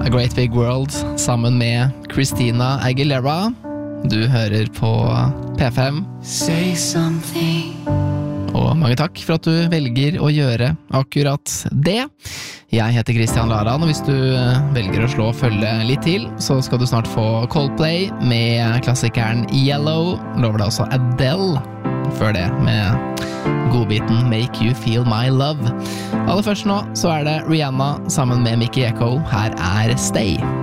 A Great Big World sammen med Christina Aguilera. Du hører på P5. Say something. Og mange takk for at du velger å gjøre akkurat det. Jeg heter Christian Laran, og hvis du velger å slå og følge litt til, så skal du snart få Coldplay med klassikeren Yellow. Lover det også Adele før det med godbiten Make You Feel My Love. Aller først nå så er det Rihanna sammen med Mickey Echo. Her er Stay.